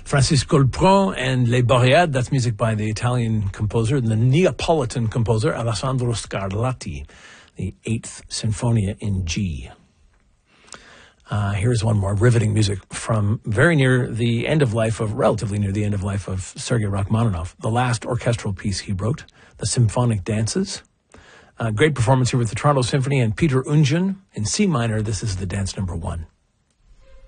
Francisco Colpron and Les Boreades, that's music by the Italian composer, the Neapolitan composer, Alessandro Scarlatti, the 8th Sinfonia in G. Here's one more riveting music from relatively near the end of life of Sergei Rachmaninoff, the last orchestral piece he wrote, the Symphonic Dances. Great performance here with the Toronto Symphony and Peter Ungen in C minor. This is the dance number 1.